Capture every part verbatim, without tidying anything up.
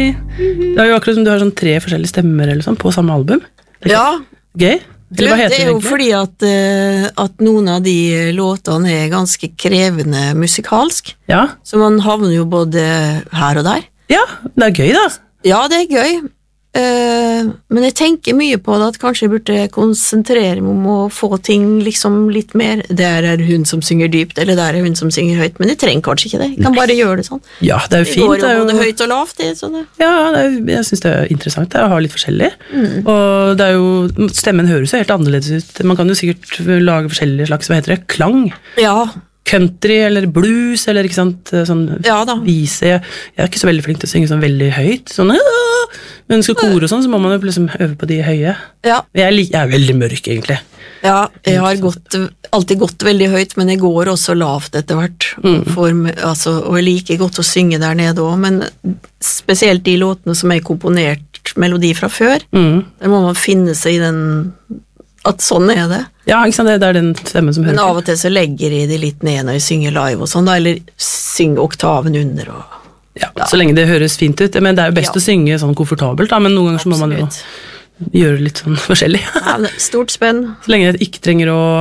hei. Det er jo akkurat som du har sånn tre forskjellige stemmer eller sånn på samme album. Det er Ja. Gøy. Du, Hva heter det er jo egentlig? fordi at, uh, at noen av de låtene er ganske krevende musikalsk, Ja. så man havner jo både her og der. Ja, det er gøy da. Ja, det er gøy, uh, men jeg tenker mye på det, at kanskje jeg burde konsentrere meg om å få ting liksom litt mer. Der er hun som synger dypt, eller der er hun som synger høyt, men jeg trenger kanskje ikke det. Jeg kan bare gjøre det sånn. Ja, det er jo Det fint. går jo det er både jo... høyt og lavt, det, så det. Ja, det er, jeg synes det er interessant det, å ha litt forskjellig. Mm. Og det er jo, stemmen høres jo helt annerledes ut. Man kan jo sikkert lage forskjellige slags, hva heter det, klang. Ja, Country eller blues, eller ikke sant, sånn ja da. vise. Jeg, jeg er ikke så veldig flink til å synge sånn veldig høyt. Sånn, «Åh!» men skal kore og sånn, så må man jo liksom øve på de høye. Ja. Jeg er, lik- jeg er veldig mørk, egentlig. Ja, jeg har gått, alltid gått veldig høyt, men jeg går også lavt etter hvert, Mm. for, altså, og jeg liker godt å synge der nede også, men spesielt de låtene som er komponert melodi fra før, Mm. der må man finne seg i den, at sånn er det. Ja, ikke sant, det, det er den stemmen som hører Men av og til så legger jeg det litt ned når jeg synger live og sånn, da, eller synger oktaven under. Og, Ja, så lenge det høres fint ut. Men det er jo best Ja. å synge sånn komfortabelt, da, men noen ganger så må man jo absolutt. gjøre litt sånn forskjellig. Ja, men stort spenn. Så lenge jeg ikke trenger å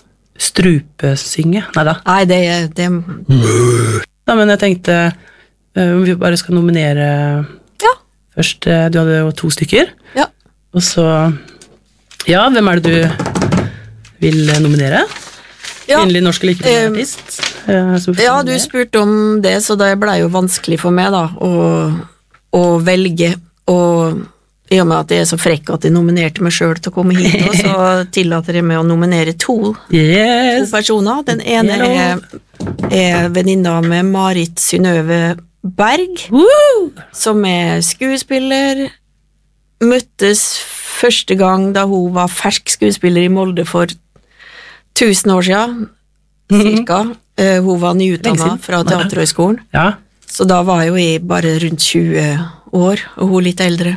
strupesynge. Neida. Nei, det er, det er Ja, men jeg tenkte eh, om vi bare skal nominere ja, først. eh, Du hadde jo to stykker, ja. og så ja, hvem er det du vil eh, nominere? Ja, Kvinnelig norsk eller ikke eh, artist? Eh, som får ja, du nominere. spurte om det, så det ble jo vanskelig for meg da, å, å velge, og i og med at jeg er så frekk at jeg nominerte meg selv til å komme hit, og så tillater jeg meg å nominere to, to Yes! personer. Den ene er, er venninna med Marit Synnøve Berg, Woo! som er skuespiller, møttes første gang da hun var fersk skuespiller i Molde for tusen år siden, cirka. Eh, Hun var Lenge nyutdannet siden. fra Teaterhøgskolen, Ja, så da var jo jeg bare rundt tjue år, og hun litt eldre.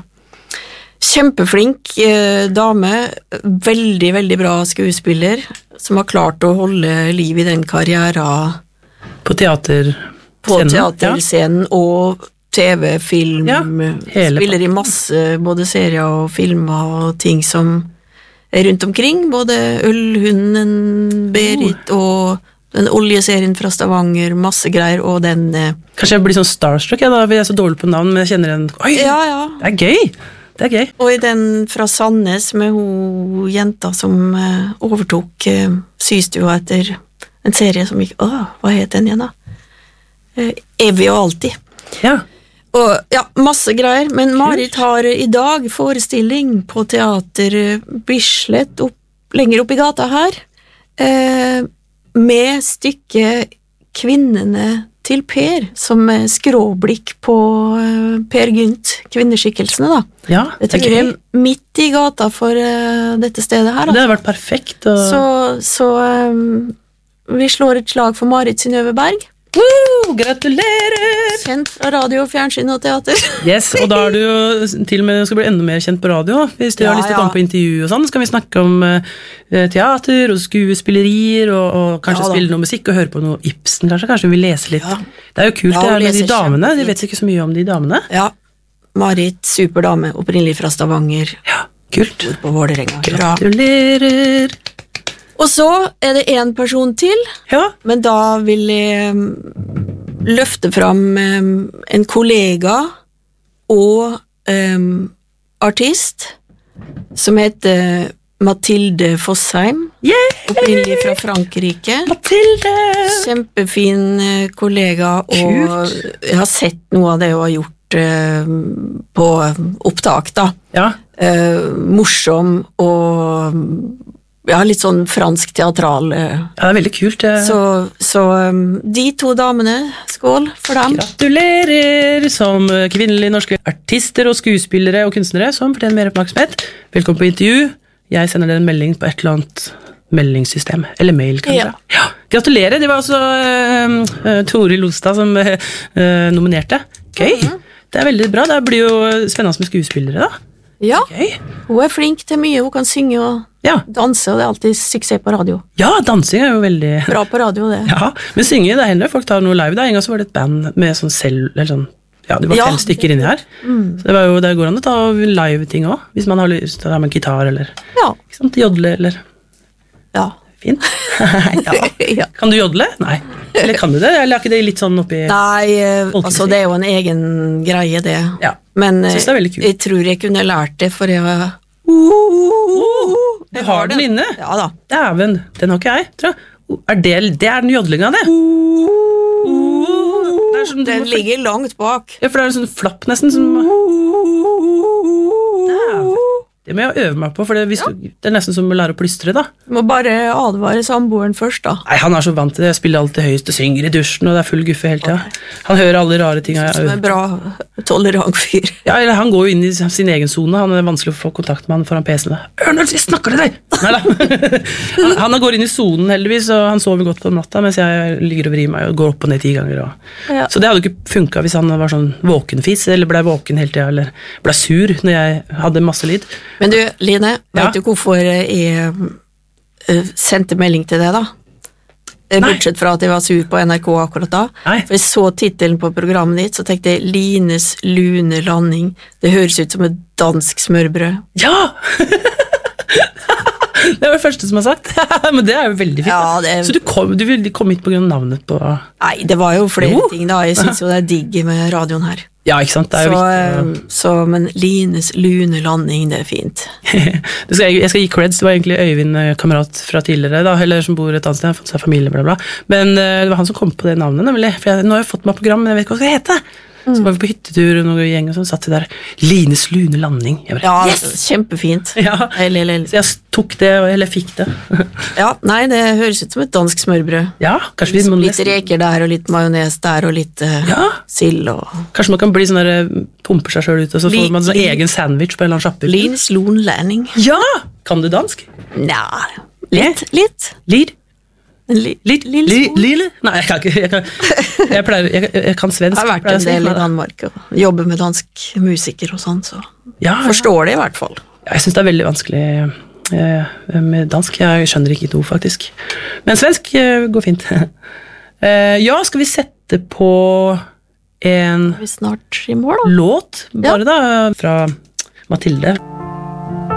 Kjempeflink eh, dame, veldig, veldig bra skuespiller, som har klart å holde liv i den karrieren på teater. på Scenen, teaterscenen og TV, film, Ja, hele spiller i masse både serier og filmer og ting som er rundt omkring, både Ølhunden, Berit og den oljeserien fra Stavanger, masse greier, og den eh, Kanskje jeg blir sånn starstruck, jeg da, for jeg er så dårlig på navn, men jeg kjenner en, oi, Ja, ja. det er gøy, det er gøy. Og i den fra Sandnes med hun jenta som eh, overtok eh, systua etter en serie som gikk, åh, hva het den igjen da? Eh, Evig og alltid. Ja, Og ja, masse greier, men Marit har i dag forestilling på teater Bislett opp, lenger opp i gata her, eh, med stykket Kvinnene til Per, som er skråblikk på eh, Per Gynt, kvinneskikkelsen da. ja, Det det er tror jeg gøy. er midt i gata for eh, dette stedet her. Det Da. har vært perfekt. Og... Så, så eh, vi slår et slag for Marit Synnøve Berg, Woo, gratulerer! kjent fra radio, fjernsyn og teater. Yes, og da er du jo til og med skal bli enda mer kjent på radio. Hvis du Ja, har lyst til å ja. komme på intervju og sånn, skal vi snakke om eh, teater og skuespillerier, og, og kanskje Ja, da. spille noe musikk og høre på noe Ibsen, kanskje. Kanskje vi leser litt. Ja. Det er jo kult Ja, det her med de leser damene. De kjempefint. vet ikke så mye om de damene. Ja, Marit, superdame, opprinnelig fra Stavanger, Ja, kult. på Vålerenga. Bra. Gratulerer. Og så er det en person til, Ja, men da vil jeg um, løfte fram um, en kollega og um, artist som heter Mathilde Fossheim, yeah! opprinnelig fra Frankrike. Mathilde! Kjempefin eh, kollega, og Kult. jeg har sett noe av det hun har gjort eh, på opptak da. Ja, Eh, morsom og ja, litt sånn fransk teatral. eh. ja, det er veldig kult. eh. Så, så um, de to damene, skål for dem. Gratulerer som kvinnelige norske artister og skuespillere og kunstnere som fortjener mer oppmerksomhet. Velkommen på intervju. Jeg sender dere en melding på et eller annet meldingssystem, eller mail kanskje. Ja. Ja. Gratulerer, det var altså uh, uh, Toril Lostad som uh, uh, nominerte. Gøy. Mhm. Det er veldig bra, det blir jo spennende med skuespillere da. Ja, Gøy. hun er flink til mye, hun kan synge og Ja. danse, og det er alltid suksess på radio. Ja, dansing er jo veldig... Bra på radio, det. Ja, men synge, det hender folk tar noe live da. En gang så var det et band med sånn selv, eller sånn, ja, det var Ja. fem stykker inni her. Så det, var jo, det går an å ta live-ting også, hvis man har lyst til å ha med en gitar, eller Ja. ikke sant, jodle, eller Ja. fint. ja. Ja. Kan du jodle? Nei. Eller kan du det? Eller er ikke det litt sånn oppi... Nei, eh, Folkemusikk. altså det er jo en egen greie, det. Ja. Men Jeg synes det er veldig kult. jeg tror jeg kunne lært det, for jeg var Du har den inne? Ja da. Dæven, den har ikke jeg, tror jeg. Er det, det er den jodlinga, det? Det er sånn, Den ligger langt bak. Ja, for det er en sånn flapp nesten som... Dæven. Det må jeg øve meg på, for det, hvis, det er nesten som å lære å plystre, da. Du må bare advare samboeren først, da. Nei, han er så vant til det. Jeg spiller alltid høyest og synger i dusjen, og det er full guffe hele tida. Han hører alle rare ting. Jeg Som øver. en bra, tolerant fyr. Ja, eller han går jo inn i sin egen zone. Han er vanskelig å få kontakt med han foran P C-en. Ørnulf, jeg snakker til deg! Neida. han, han går inn i zonen heldigvis, og han sover godt på natta, mens jeg ligger og vrir meg og går opp og ned ti ganger. Og. Ja. Så det hadde jo ikke funket hvis han var sånn våkenfis, eller ble våken hele tida, eller ble sur når jeg hadde masse lyd. Men du, Line, Ja. vet du hvorfor jeg eh, sendte melding til deg, da? Eh, Nei. Bortsett fra at jeg var sur på N R K akkurat da. Nei. For jeg så tittelen på programmet ditt, så tenkte jeg Lines lune landing. Det høres ut som et dansk smørbrød. Ja! Det var det første som har sagt. Men det er jo veldig fint. Ja, da. det er- Så du kom, du ville komme hit på grunn av navnet på... Nei, det var jo flere Jo. ting, da. Jeg syns jo det er digg med radioen her. Ja, ikke sant? Det er Så, jo viktig. eh, så, men Lines lune landing, det er fint. Det skal, jeg skal gi creds, det var egentlig Øyvind, eh, kamerat fra tidligere, da, eller som bor et annet sted, har fått seg familie, bla bla. Men eh, det var han som kom på det navnet, nemlig. For jeg, nå har jeg fått meg program, men jeg vet ikke hva det skal hete. Så var vi på hyttetur, og noen gjeng, og sånn, satt vi der. Lines lune landing. Jeg bare, Ja, yes! kjempefint. Ja. Eller, eller, Så jeg tok det, eller fikk det. ja, nei, det høres ut som et dansk smørbrød. Ja, kanskje vi må Litt nesten... reker der, og litt majones der, og litt eh, Ja. sild og Kanskje man kan bli sånn der, eh, pumper seg selv ut, og så Li- får man sånn li- egen sandwich på en eller annen sjappe. Lines lune landing. Ja! Kan du dansk? Nja, litt, litt. Lir? En li, Litt? lille Li- smule. Lille? Nei, jeg kan ikke. Jeg, kan, jeg, pleier, jeg, jeg kan svensk. Jeg har vært pleier en jeg å si. del i Danmark og jobber med dansk musiker og sånn, så Ja, ja. forstår det i hvert fall. Ja, jeg syns det er veldig vanskelig eh, med dansk. Jeg skjønner ikke to, faktisk. Men svensk eh, går fint. Eh, ja, skal vi sette på en Er vi snart i mål, da? låt, bare da, fra Mathilde?